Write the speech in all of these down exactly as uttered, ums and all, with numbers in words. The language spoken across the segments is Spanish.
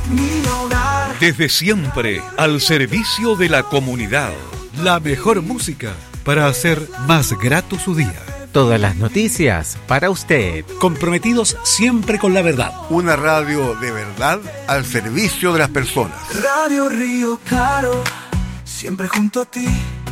mi hogar. Desde siempre, al servicio de la comunidad. La mejor música para hacer más grato su día. Todas las noticias para usted. Comprometidos siempre con la verdad. Una radio de verdad al servicio de las personas. Radio Río Claro, siempre junto a ti.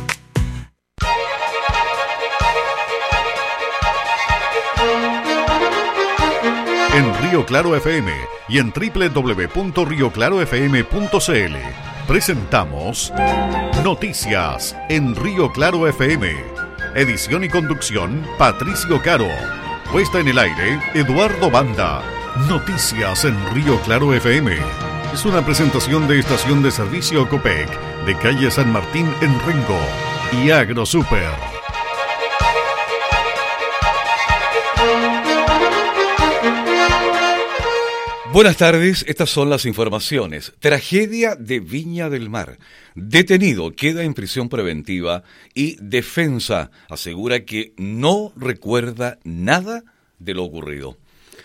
En Río Claro F M y en doble u doble u doble u punto río claro f m punto c l presentamos Noticias en Río Claro F M. Edición y conducción, Patricio Caro. Puesta en el aire, Eduardo Banda. Noticias en Río Claro F M. Es una presentación de Estación de Servicio Copec, de calle San Martín en Rengo y AgroSuper. Buenas tardes, estas son las informaciones. Tragedia de Viña del Mar. Detenido queda en prisión preventiva y defensa asegura que no recuerda nada de lo ocurrido.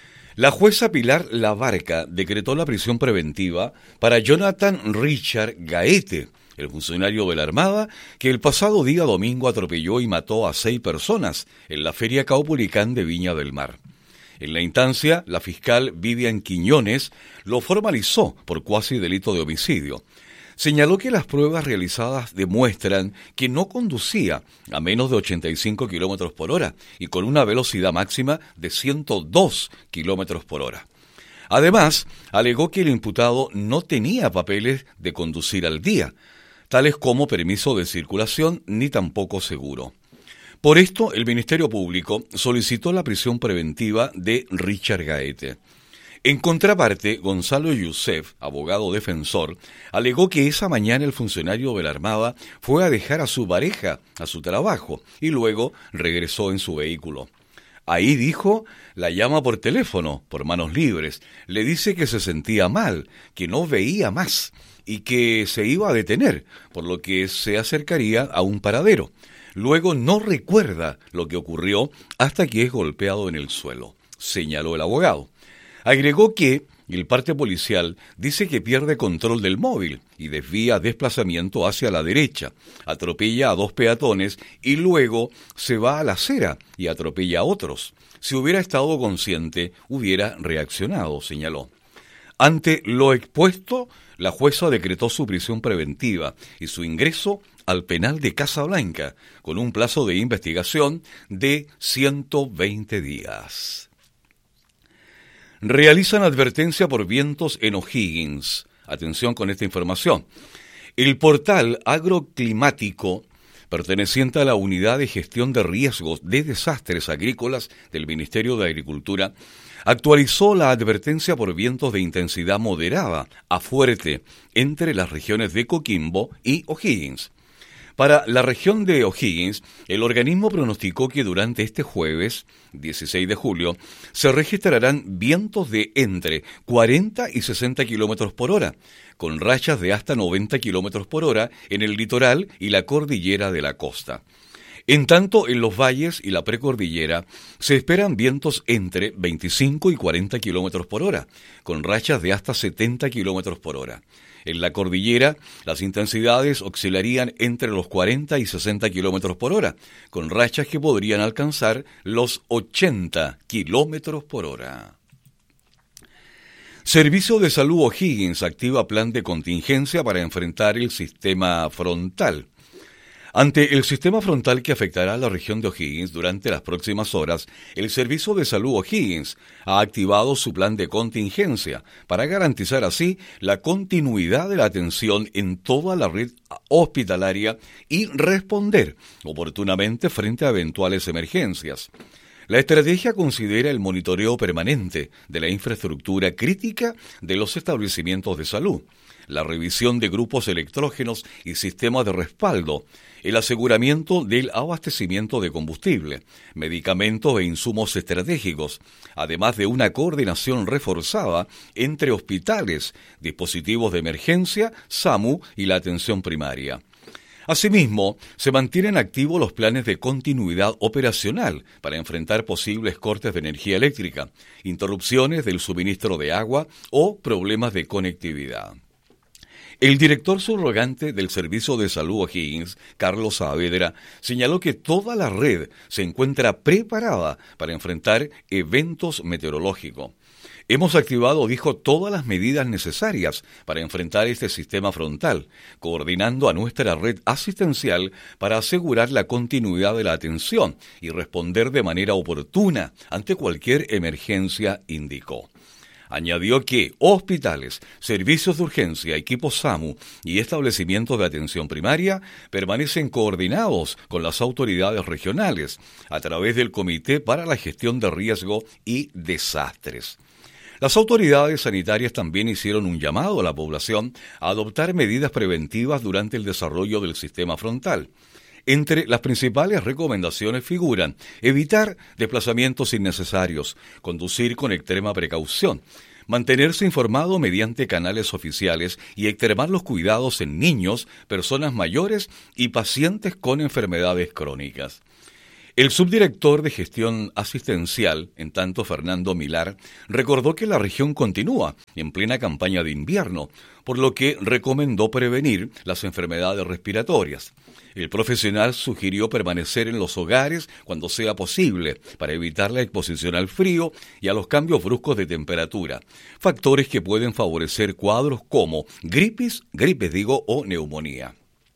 La jueza Pilar Labarca decretó la prisión preventiva para Jonathan Richard Gaete, el funcionario de la Armada que el pasado día domingo atropelló y mató a seis personas en la Feria Caupolicán de Viña del Mar. En la instancia, la fiscal Vivian Quiñones lo formalizó por cuasi delito de homicidio. Señaló que las pruebas realizadas demuestran que no conducía a menos de ochenta y cinco kilómetros por hora y con una velocidad máxima de ciento dos kilómetros por hora. Además, alegó que el imputado no tenía papeles de conducir al día, tales como permiso de circulación ni tampoco seguro. Por esto, el Ministerio Público solicitó la prisión preventiva de Richard Gaete. En contraparte, Gonzalo Youssef, abogado defensor, alegó que esa mañana el funcionario de la Armada fue a dejar a su pareja a su trabajo y luego regresó en su vehículo. Ahí, dijo, la llama por teléfono, por manos libres, le dice que se sentía mal, que no veía más y que se iba a detener, por lo que se acercaría a un paradero. Luego no recuerda lo que ocurrió hasta que es golpeado en el suelo, señaló el abogado. Agregó que el parte policial dice que pierde control del móvil y desvía desplazamiento hacia la derecha, atropella a dos peatones y luego se va a la acera y atropella a otros. Si hubiera estado consciente, hubiera reaccionado, señaló. Ante lo expuesto, la jueza decretó su prisión preventiva y su ingreso al penal de Casablanca, con un plazo de investigación de ciento veinte días. Realizan advertencia por vientos en O'Higgins. Atención con esta información. El portal agroclimático, perteneciente a la Unidad de Gestión de Riesgos de Desastres Agrícolas del Ministerio de Agricultura, actualizó la advertencia por vientos de intensidad moderada a fuerte entre las regiones de Coquimbo y O'Higgins. Para la región de O'Higgins, el organismo pronosticó que durante este jueves, dieciséis de julio, se registrarán vientos de entre cuarenta y sesenta kilómetros por hora, con rachas de hasta noventa kilómetros por hora en el litoral y la cordillera de la costa. En tanto, en los valles y la precordillera se esperan vientos entre veinticinco y cuarenta kilómetros por hora, con rachas de hasta setenta kilómetros por hora. En la cordillera, las intensidades oscilarían entre los cuarenta y sesenta kilómetros por hora, con rachas que podrían alcanzar los ochenta kilómetros por hora. Servicio de Salud O'Higgins activa plan de contingencia para enfrentar el sistema frontal. Ante el sistema frontal que afectará a la región de O'Higgins durante las próximas horas, el Servicio de Salud O'Higgins ha activado su plan de contingencia para garantizar así la continuidad de la atención en toda la red hospitalaria y responder oportunamente frente a eventuales emergencias. La estrategia considera el monitoreo permanente de la infraestructura crítica de los establecimientos de salud, la revisión de grupos electrógenos y sistemas de respaldo, el aseguramiento del abastecimiento de combustible, medicamentos e insumos estratégicos, además de una coordinación reforzada entre hospitales, dispositivos de emergencia, SAMU y la atención primaria. Asimismo, se mantienen activos los planes de continuidad operacional para enfrentar posibles cortes de energía eléctrica, interrupciones del suministro de agua o problemas de conectividad. El director subrogante del Servicio de Salud O'Higgins, Carlos Saavedra, señaló que toda la red se encuentra preparada para enfrentar eventos meteorológicos. Hemos activado, dijo, todas las medidas necesarias para enfrentar este sistema frontal, coordinando a nuestra red asistencial para asegurar la continuidad de la atención y responder de manera oportuna ante cualquier emergencia, indicó. Añadió que hospitales, servicios de urgencia, equipos SAMU y establecimientos de atención primaria permanecen coordinados con las autoridades regionales a través del Comité para la Gestión de Riesgo y Desastres. Las autoridades sanitarias también hicieron un llamado a la población a adoptar medidas preventivas durante el desarrollo del sistema frontal. Entre las principales recomendaciones figuran evitar desplazamientos innecesarios, conducir con extrema precaución, mantenerse informado mediante canales oficiales y extremar los cuidados en niños, personas mayores y pacientes con enfermedades crónicas. El subdirector de Gestión Asistencial, en tanto Fernando Milar, recordó que la región continúa en plena campaña de invierno, por lo que recomendó prevenir las enfermedades respiratorias. El profesional sugirió permanecer en los hogares cuando sea posible para evitar la exposición al frío y a los cambios bruscos de temperatura, factores que pueden favorecer cuadros como gripes, gripes digo, o neumonía.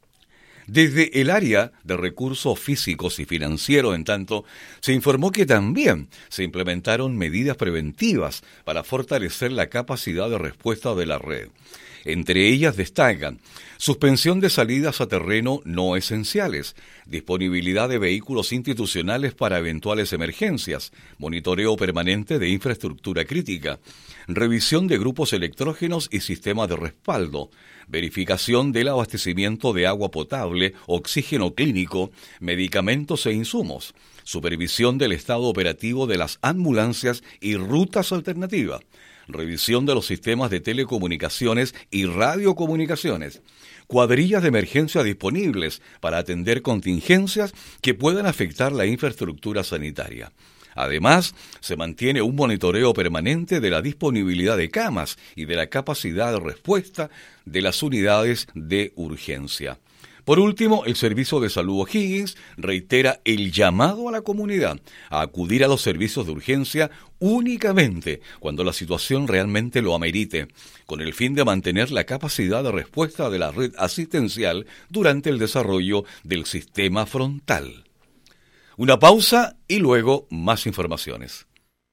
Desde el área de recursos físicos y financieros, en tanto, se informó que también se implementaron medidas preventivas para fortalecer la capacidad de respuesta de la red. Entre ellas destacan suspensión de salidas a terreno no esenciales, disponibilidad de vehículos institucionales para eventuales emergencias, monitoreo permanente de infraestructura crítica, revisión de grupos electrógenos y sistemas de respaldo, verificación del abastecimiento de agua potable, oxígeno clínico, medicamentos e insumos, supervisión del estado operativo de las ambulancias y rutas alternativas, revisión de los sistemas de telecomunicaciones y radiocomunicaciones, cuadrillas de emergencia disponibles para atender contingencias que puedan afectar la infraestructura sanitaria. Además, se mantiene un monitoreo permanente de la disponibilidad de camas y de la capacidad de respuesta de las unidades de urgencia. Por último, el Servicio de Salud O'Higgins reitera el llamado a la comunidad a acudir a los servicios de urgencia únicamente cuando la situación realmente lo amerite, con el fin de mantener la capacidad de respuesta de la red asistencial durante el desarrollo del sistema frontal. Una pausa y luego más informaciones.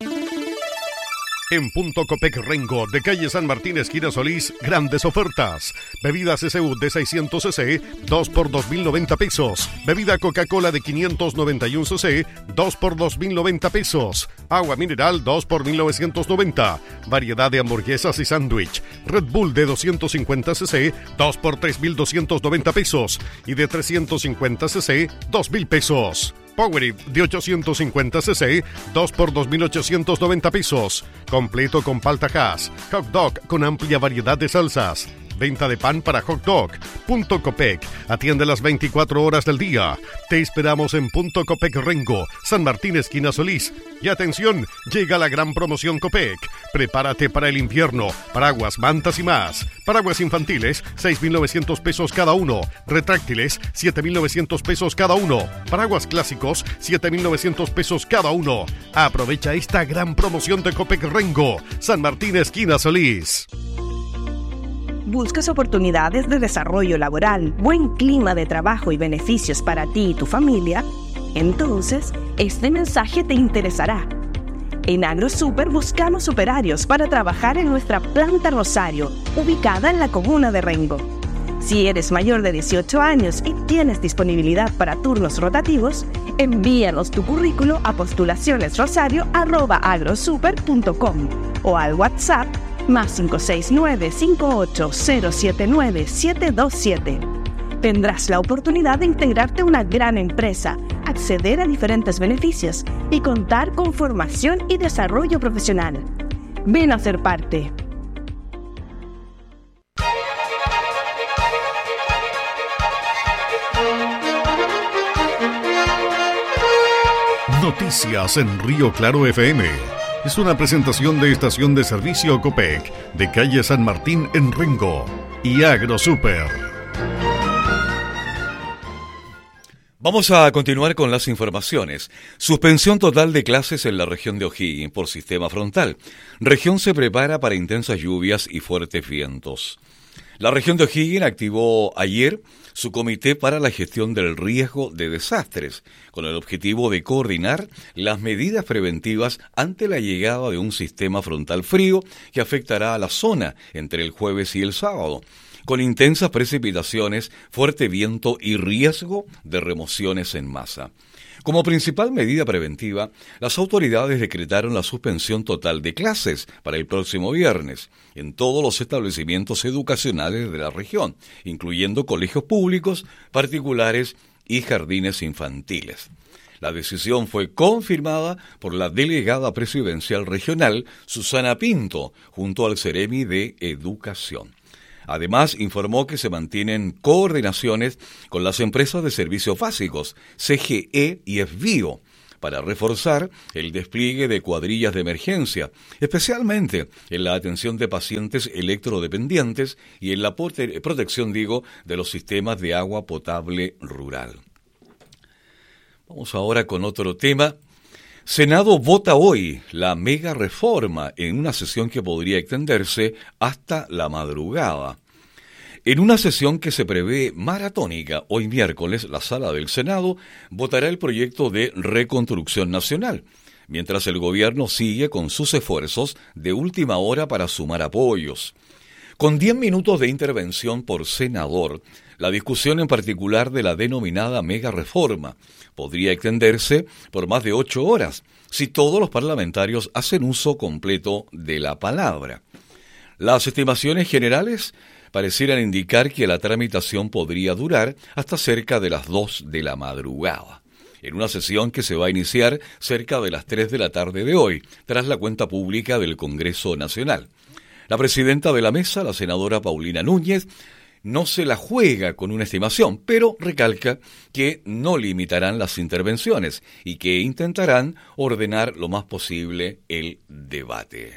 En Punto Copec Rengo, de calle San Martín, esquina Solís, grandes ofertas. Bebida C C U de seiscientos centilitros, dos por dos mil noventa pesos. Bebida Coca-Cola de quinientos noventa y uno centilitros, dos por dos mil noventa pesos. Agua mineral, dos por mil novecientos noventa. Variedad de hamburguesas y sándwich. Red Bull de doscientos cincuenta centilitros, dos por tres mil doscientos noventa pesos. Y de trescientos cincuenta centilitros, dos mil pesos. Powerade de ochocientos cincuenta centilitros, dos por dos mil ochocientos noventa pesos. Completo con palta Hass. Hot dog con amplia variedad de salsas. Venta de pan para hot dog. Punto Copec. Atiende las veinticuatro horas del día. Te esperamos en Punto Copec Rengo, San Martín, esquina Solís. Y atención, llega la gran promoción Copec. Prepárate para el invierno. Paraguas, mantas y más. Paraguas infantiles, seis mil novecientos pesos cada uno. Retráctiles, siete mil novecientos pesos cada uno. Paraguas clásicos, siete mil novecientos pesos cada uno. Aprovecha esta gran promoción de Copec Rengo, San Martín, esquina Solís. ¿Buscas oportunidades de desarrollo laboral, buen clima de trabajo y beneficios para ti y tu familia? Entonces, este mensaje te interesará. En AgroSuper buscamos operarios para trabajar en nuestra planta Rosario, ubicada en la comuna de Rengo. Si eres mayor de dieciocho años y tienes disponibilidad para turnos rotativos, envíanos tu currículo a postulacionesrosario arroba agrosuper punto com o al WhatsApp más cinco seis nueve, cinco ocho cero siete nueve, siete dos siete. Tendrás la oportunidad de integrarte a una gran empresa, acceder a diferentes beneficios y contar con formación y desarrollo profesional. Ven a ser parte. Noticias en Río Claro F M. Es una presentación de estación de servicio Copec, de calle San Martín en Rengo y AgroSuper. Vamos a continuar con las informaciones. Suspensión total de clases en la región de O'Higgins por sistema frontal. Región se prepara para intensas lluvias y fuertes vientos. La región de O'Higgins activó ayer su comité para la gestión del riesgo de desastres, con el objetivo de coordinar las medidas preventivas ante la llegada de un sistema frontal frío que afectará a la zona entre el jueves y el sábado, con intensas precipitaciones, fuerte viento y riesgo de remociones en masa. Como principal medida preventiva, las autoridades decretaron la suspensión total de clases para el próximo viernes en todos los establecimientos educacionales de la región, incluyendo colegios públicos, particulares y jardines infantiles. La decisión fue confirmada por la delegada presidencial regional Susana Pinto, junto al Ceremi de Educación. Además, informó que se mantienen coordinaciones con las empresas de servicios básicos, C G E y Esbio, para reforzar el despliegue de cuadrillas de emergencia, especialmente en la atención de pacientes electrodependientes y en la prote- protección, digo, de los sistemas de agua potable rural. Vamos ahora con otro tema. Senado vota hoy la mega reforma en una sesión que podría extenderse hasta la madrugada. En una sesión que se prevé maratónica, hoy miércoles, la Sala del Senado votará el proyecto de reconstrucción nacional, mientras el gobierno sigue con sus esfuerzos de última hora para sumar apoyos. Con diez minutos de intervención por senador, la discusión en particular de la denominada mega reforma podría extenderse por más de ocho horas, si todos los parlamentarios hacen uso completo de la palabra. Las estimaciones generales parecieran indicar que la tramitación podría durar hasta cerca de las dos de la madrugada, en una sesión que se va a iniciar cerca de las tres de la tarde de hoy, tras la cuenta pública del Congreso Nacional. La presidenta de la mesa, la senadora Paulina Núñez, no se la juega con una estimación, pero recalca que no limitarán las intervenciones y que intentarán ordenar lo más posible el debate.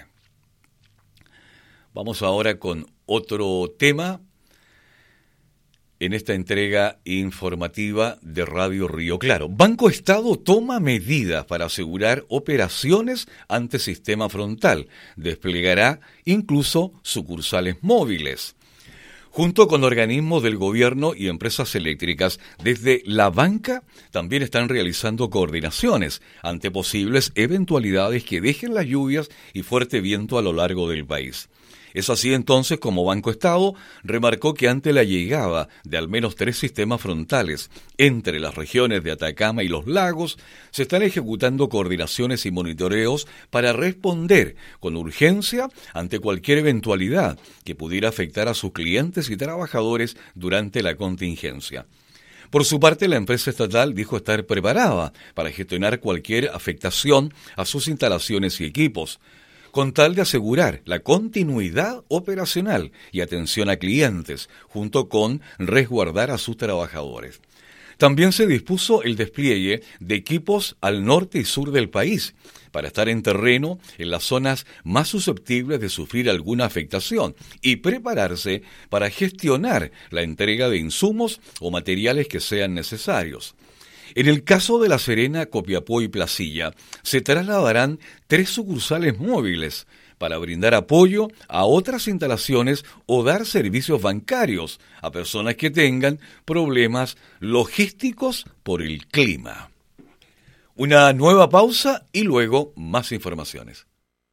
Vamos ahora con otro tema en esta entrega informativa de Radio Río Claro. Banco Estado toma medidas para asegurar operaciones ante sistema frontal. Desplegará incluso sucursales móviles. Junto con organismos del gobierno y empresas eléctricas, desde la banca también están realizando coordinaciones ante posibles eventualidades que dejen las lluvias y fuerte viento a lo largo del país. Es así entonces como Banco Estado remarcó que ante la llegada de al menos tres sistemas frontales entre las regiones de Atacama y los lagos, se están ejecutando coordinaciones y monitoreos para responder con urgencia ante cualquier eventualidad que pudiera afectar a sus clientes y trabajadores durante la contingencia. Por su parte, la empresa estatal dijo estar preparada para gestionar cualquier afectación a sus instalaciones y equipos, con tal de asegurar la continuidad operacional y atención a clientes, junto con resguardar a sus trabajadores. También se dispuso el despliegue de equipos al norte y sur del país, para estar en terreno en las zonas más susceptibles de sufrir alguna afectación y prepararse para gestionar la entrega de insumos o materiales que sean necesarios. En el caso de La Serena, Copiapó y Placilla, se trasladarán tres sucursales móviles para brindar apoyo a otras instalaciones o dar servicios bancarios a personas que tengan problemas logísticos por el clima. Una nueva pausa y luego más informaciones.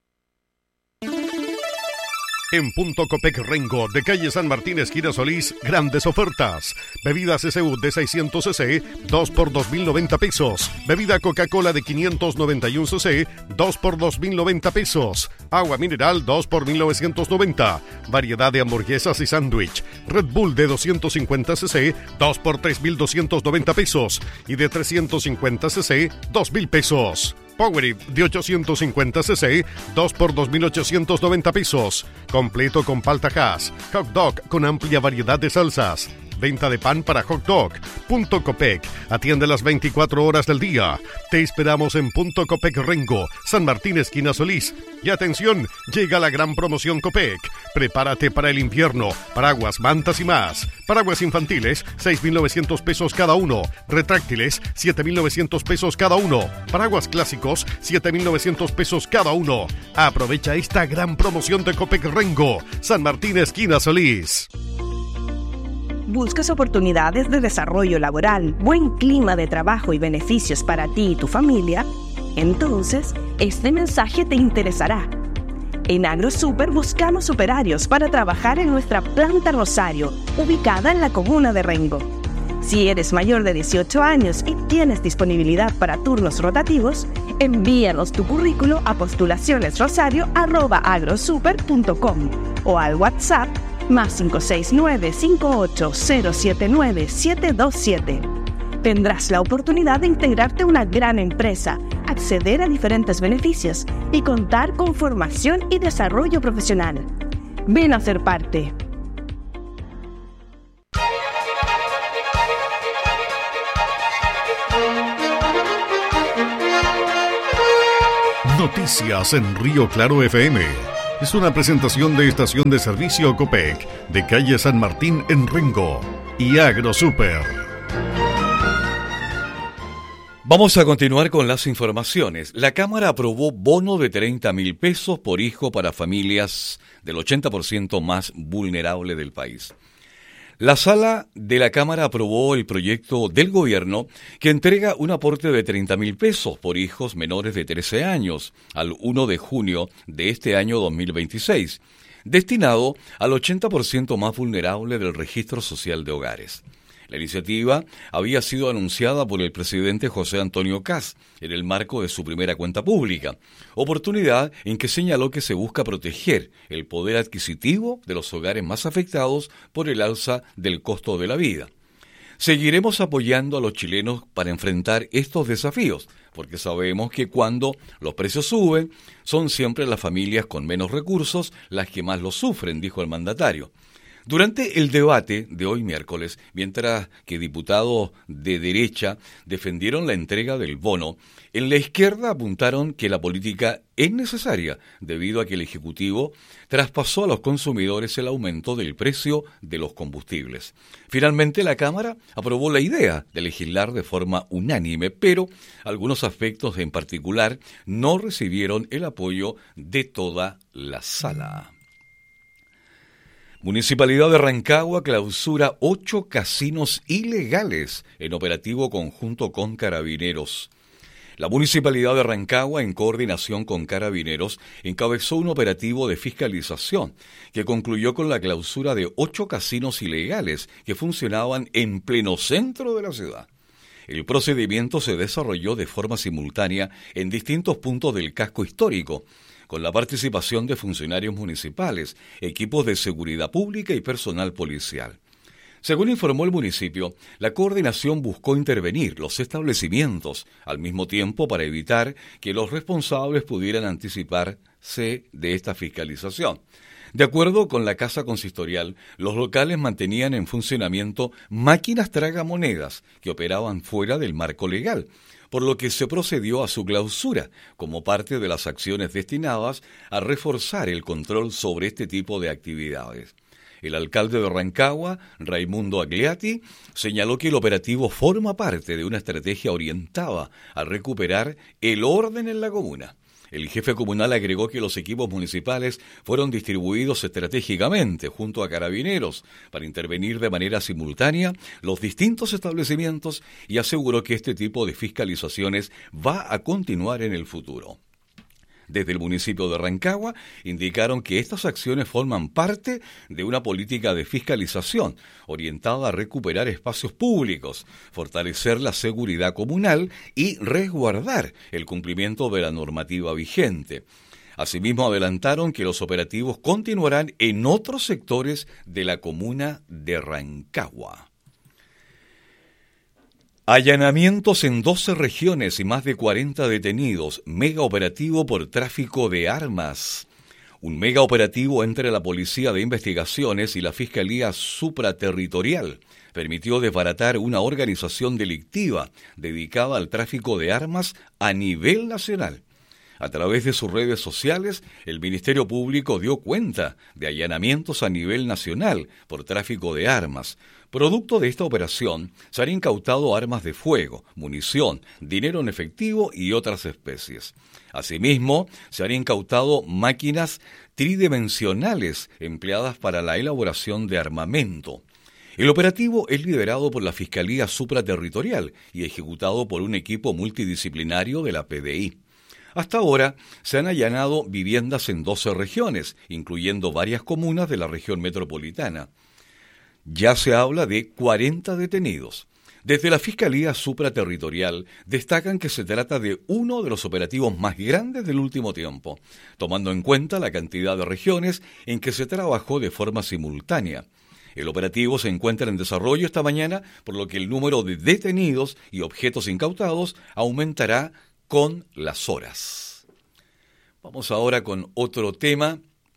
En Punto Copec Rengo, de calle San Martín, esquina Solís, grandes ofertas. Bebidas S U de seiscientos centilitros, dos por dos mil noventa pesos. Bebida Coca-Cola de quinientos noventa y uno centilitros, dos por dos mil noventa pesos. Agua mineral, dos por mil novecientos noventa. Variedad de hamburguesas y sándwich. Red Bull de doscientos cincuenta centilitros, dos por tres mil doscientos noventa pesos. Y de trescientos cincuenta centilitros, dos mil pesos. Powerade de ochocientos cincuenta centilitros, dos por dos mil ochocientos noventa pesos. Completo con palta hash. Hot dog con amplia variedad de salsas. Venta de pan para hot dog. Punto Copec. Atiende las veinticuatro horas del día. Te esperamos en Punto Copec Rengo, San Martín, esquina Solís. Y atención, llega la gran promoción Copec. Prepárate para el invierno. Paraguas, mantas y más. Paraguas infantiles, seis mil novecientos pesos cada uno. Retráctiles, siete mil novecientos pesos cada uno. Paraguas clásicos, siete mil novecientos pesos cada uno. Aprovecha esta gran promoción de Copec Rengo, San Martín, esquina Solís. ¿Buscas oportunidades de desarrollo laboral, buen clima de trabajo y beneficios para ti y tu familia? Entonces, este mensaje te interesará. En AgroSuper buscamos operarios para trabajar en nuestra planta Rosario, ubicada en la comuna de Rengo. Si eres mayor de dieciocho años y tienes disponibilidad para turnos rotativos, envíanos tu currículo a postulacionesrosario arroba agrosuper punto com o al WhatsApp más cinco seis nueve, cinco ocho cero siete nueve, siete dos siete. Tendrás la oportunidad de integrarte a una gran empresa, acceder a diferentes beneficios y contar con formación y desarrollo profesional. Ven a ser parte. Noticias en Río Claro F M. Es una presentación de Estación de Servicio Copec, de calle San Martín en Rengo y AgroSuper. Vamos a continuar con las informaciones. La Cámara aprobó bono de treinta mil pesos por hijo para familias del ochenta por ciento más vulnerable del país. La Sala de la Cámara aprobó el proyecto del Gobierno que entrega un aporte de treinta mil pesos por hijos menores de trece años al primero de junio de este año dos mil veintiséis, destinado al ochenta por ciento más vulnerable del Registro Social de Hogares. La iniciativa había sido anunciada por el presidente José Antonio Kast en el marco de su primera cuenta pública, oportunidad en que señaló que se busca proteger el poder adquisitivo de los hogares más afectados por el alza del costo de la vida. Seguiremos apoyando a los chilenos para enfrentar estos desafíos, porque sabemos que cuando los precios suben, son siempre las familias con menos recursos las que más lo sufren, dijo el mandatario. Durante el debate de hoy miércoles, mientras que diputados de derecha defendieron la entrega del bono, en la izquierda apuntaron que la política es necesaria debido a que el Ejecutivo traspasó a los consumidores el aumento del precio de los combustibles. Finalmente, la Cámara aprobó la idea de legislar de forma unánime, pero algunos aspectos en particular no recibieron el apoyo de toda la sala. Municipalidad de Rancagua clausura ocho casinos ilegales en operativo conjunto con Carabineros. La Municipalidad de Rancagua, en coordinación con Carabineros, encabezó un operativo de fiscalización que concluyó con la clausura de ocho casinos ilegales que funcionaban en pleno centro de la ciudad. El procedimiento se desarrolló de forma simultánea en distintos puntos del casco histórico, con la participación de funcionarios municipales, equipos de seguridad pública y personal policial. Según informó el municipio, la coordinación buscó intervenir los establecimientos al mismo tiempo para evitar que los responsables pudieran anticiparse de esta fiscalización. De acuerdo con la Casa Consistorial, los locales mantenían en funcionamiento máquinas tragamonedas que operaban fuera del marco legal, por lo que se procedió a su clausura como parte de las acciones destinadas a reforzar el control sobre este tipo de actividades. El alcalde de Rancagua, Raimundo Agliati, señaló que el operativo forma parte de una estrategia orientada a recuperar el orden en la comuna. El jefe comunal agregó que los equipos municipales fueron distribuidos estratégicamente junto a Carabineros para intervenir de manera simultánea los distintos establecimientos y aseguró que este tipo de fiscalizaciones va a continuar en el futuro. Desde el municipio de Rancagua indicaron que estas acciones forman parte de una política de fiscalización orientada a recuperar espacios públicos, fortalecer la seguridad comunal y resguardar el cumplimiento de la normativa vigente. Asimismo, adelantaron que los operativos continuarán en otros sectores de la comuna de Rancagua. Allanamientos en doce regiones y más de cuarenta detenidos, mega operativo por tráfico de armas. Un mega operativo entre la Policía de Investigaciones y la Fiscalía Supraterritorial permitió desbaratar una organización delictiva dedicada al tráfico de armas a nivel nacional. A través de sus redes sociales, el Ministerio Público dio cuenta de allanamientos a nivel nacional por tráfico de armas. Producto de esta operación, se han incautado armas de fuego, munición, dinero en efectivo y otras especies. Asimismo, se han incautado máquinas tridimensionales empleadas para la elaboración de armamento. El operativo es liderado por la Fiscalía Supraterritorial y ejecutado por un equipo multidisciplinario de la P D I. Hasta ahora se han allanado viviendas en doce regiones, incluyendo varias comunas de la región metropolitana. Ya se habla de cuarenta detenidos. Desde la Fiscalía Supraterritorial destacan que se trata de uno de los operativos más grandes del último tiempo, tomando en cuenta la cantidad de regiones en que se trabajó de forma simultánea. El operativo se encuentra en desarrollo esta mañana, por lo que el número de detenidos y objetos incautados aumentará con las horas. Vamos ahora con otro tema.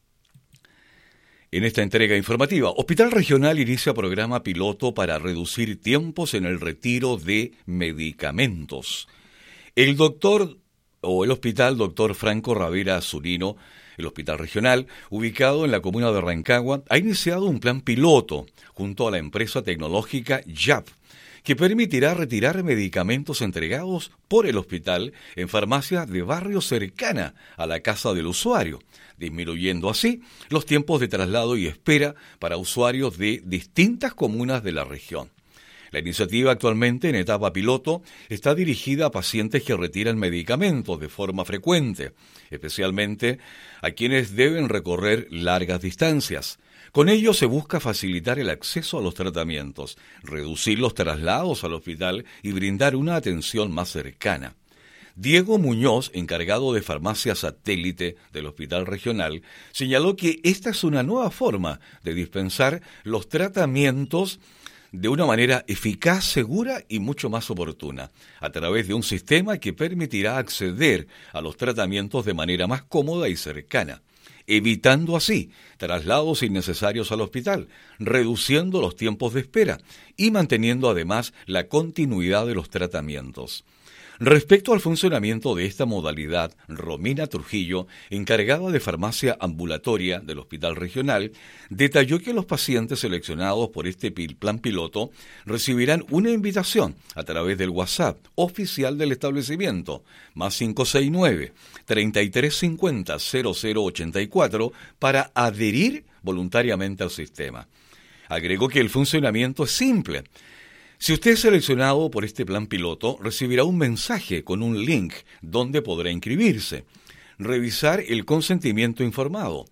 En esta entrega informativa, Hospital Regional inicia programa piloto para reducir tiempos en el retiro de medicamentos. El doctor o el Hospital Doctor Franco Ravera Zunino, el Hospital Regional, ubicado en la comuna de Rancagua, ha iniciado un plan piloto junto a la empresa tecnológica Y A P, que permitirá retirar medicamentos entregados por el hospital en farmacias de barrio cercana a la casa del usuario, disminuyendo así los tiempos de traslado y espera para usuarios de distintas comunas de la región. La iniciativa, actualmente en etapa piloto, está dirigida a pacientes que retiran medicamentos de forma frecuente, especialmente a quienes deben recorrer largas distancias. Con ello se busca facilitar el acceso a los tratamientos, reducir los traslados al hospital y brindar una atención más cercana. Diego Muñoz, encargado de farmacia satélite del Hospital Regional, señaló que esta es una nueva forma de dispensar los tratamientos de una manera eficaz, segura y mucho más oportuna, a través de un sistema que permitirá acceder a los tratamientos de manera más cómoda y cercana, evitando así traslados innecesarios al hospital, reduciendo los tiempos de espera y manteniendo además la continuidad de los tratamientos. Respecto al funcionamiento de esta modalidad, Romina Trujillo, encargada de farmacia ambulatoria del Hospital Regional, detalló que los pacientes seleccionados por este plan piloto recibirán una invitación a través del WhatsApp oficial del establecimiento, más cinco seis nueve, treinta y tres cincuenta, cero cero ochenta y cuatro, para adherir voluntariamente al sistema. Agregó que el funcionamiento es simple. Si usted es seleccionado por este plan piloto, recibirá un mensaje con un link donde podrá inscribirse, revisar el consentimiento informado,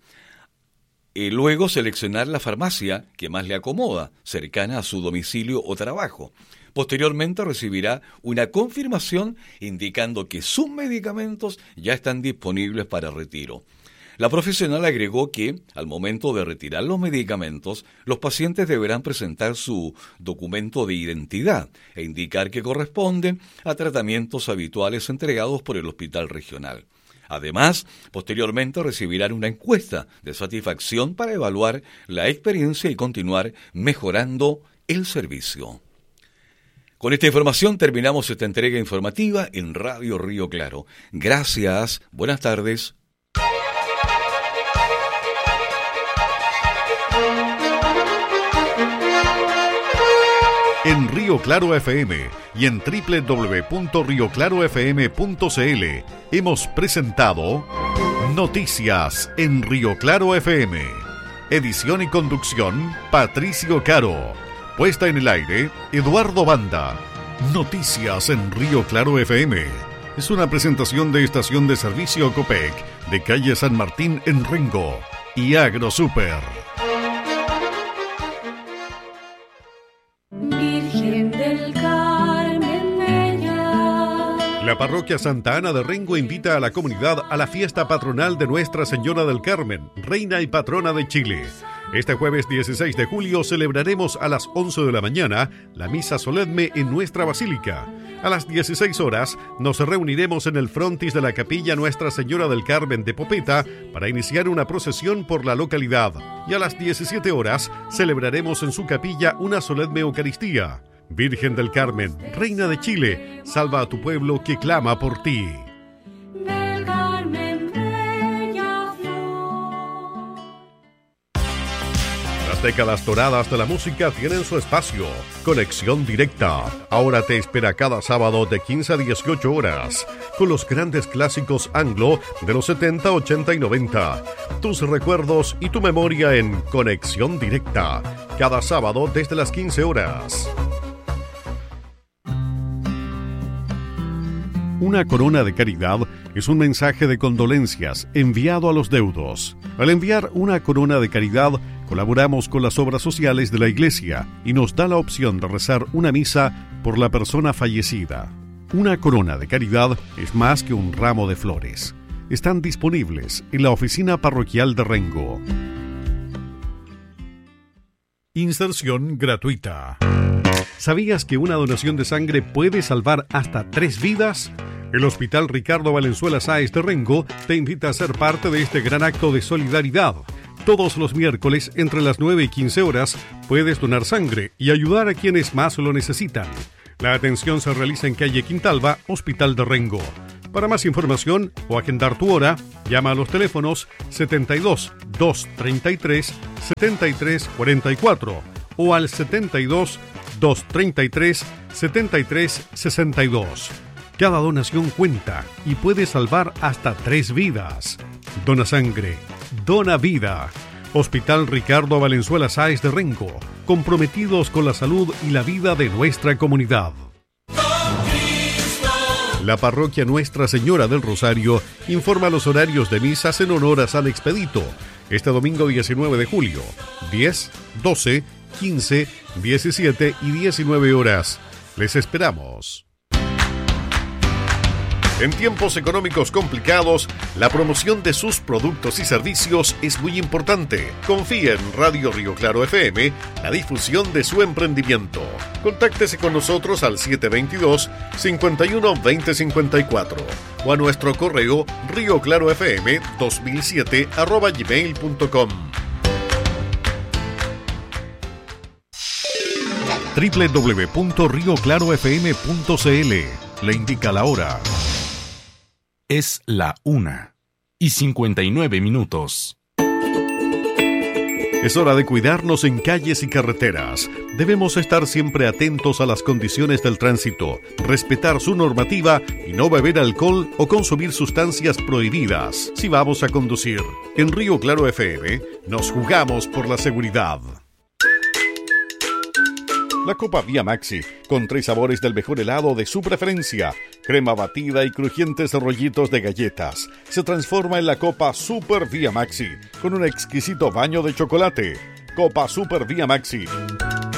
y luego seleccionar la farmacia que más le acomoda, cercana a su domicilio o trabajo. Posteriormente recibirá una confirmación indicando que sus medicamentos ya están disponibles para retiro. La profesional agregó que, al momento de retirar los medicamentos, los pacientes deberán presentar su documento de identidad e indicar que corresponden a tratamientos habituales entregados por el Hospital Regional. Además, posteriormente recibirán una encuesta de satisfacción para evaluar la experiencia y continuar mejorando el servicio. Con esta información terminamos esta entrega informativa en Radio Río Claro. Gracias, buenas tardes. En Río Claro F M y en doble u doble u doble u punto río claro f m punto c l hemos presentado Noticias en Río Claro F M. Edición y conducción, Patricio Caro. Puesta en el aire, Eduardo Banda. Noticias en Río Claro F M. Es una presentación de Estación de Servicio Copec, de calle San Martín en Rengo, y AgroSuper. La parroquia Santa Ana de Rengo invita a la comunidad a la fiesta patronal de Nuestra Señora del Carmen, Reina y Patrona de Chile. Este jueves dieciséis de julio celebraremos a las once de la mañana la misa solemne en nuestra basílica. A las dieciséis horas nos reuniremos en el frontis de la capilla Nuestra Señora del Carmen de Popeta para iniciar una procesión por la localidad. Y a las diecisiete horas celebraremos en su capilla una solemne Eucaristía. Virgen del Carmen, Reina de Chile, salva a tu pueblo que clama por ti. Décadas doradas de la música tienen su espacio. Conexión Directa. Ahora te espera cada sábado de quince a dieciocho horas con los grandes clásicos anglo de los setenta, ochenta y noventa. Tus recuerdos y tu memoria en Conexión Directa. Cada sábado desde las quince horas. Una corona de caridad es un mensaje de condolencias enviado a los deudos. Al enviar una corona de caridad, colaboramos con las obras sociales de la Iglesia y nos da la opción de rezar una misa por la persona fallecida. Una corona de caridad es más que un ramo de flores. Están disponibles en la oficina parroquial de Rengo. Inserción gratuita. ¿Sabías que una donación de sangre puede salvar hasta tres vidas? El Hospital Ricardo Valenzuela Sáez de Rengo te invita a ser parte de este gran acto de solidaridad. Todos los miércoles, entre las nueve y quince horas, puedes donar sangre y ayudar a quienes más lo necesitan. La atención se realiza en calle Quintalba, Hospital de Rengo. Para más información o agendar tu hora, llama a los teléfonos setenta y dos, doscientos treinta y tres, setenta y tres cuarenta y cuatro o al setenta y dos, doscientos treinta y tres, setenta y tres sesenta y dos. Cada donación cuenta y puede salvar hasta tres vidas. Dona sangre, dona vida. Hospital Ricardo Valenzuela Sáez de Rengo, comprometidos con la salud y la vida de nuestra comunidad. La parroquia Nuestra Señora del Rosario informa los horarios de misas en honor a San Expedito. Este domingo diecinueve de julio, diez, doce, quince, diecisiete y diecinueve horas. Les esperamos. En tiempos económicos complicados, la promoción de sus productos y servicios es muy importante. Confíe en Radio Río Claro F M la difusión de su emprendimiento. Contáctese con nosotros al siete dos dos, cinco uno, dos cero cinco cuatro o a nuestro correo rioclarofm dos mil siete arroba gmail punto com. doble u doble u doble u punto rio claro f m punto c l le indica la hora. Es la una y cincuenta y nueve minutos. Es hora de cuidarnos en calles y carreteras. Debemos estar siempre atentos a las condiciones del tránsito, respetar su normativa y no beber alcohol o consumir sustancias prohibidas si vamos a conducir. En Río Claro F M nos jugamos por la seguridad. La Copa Vía Maxi, con tres sabores del mejor helado de su preferencia, crema batida y crujientes rollitos de galletas, se transforma en la Copa Super Vía Maxi, con un exquisito baño de chocolate. Copa Super Vía Maxi.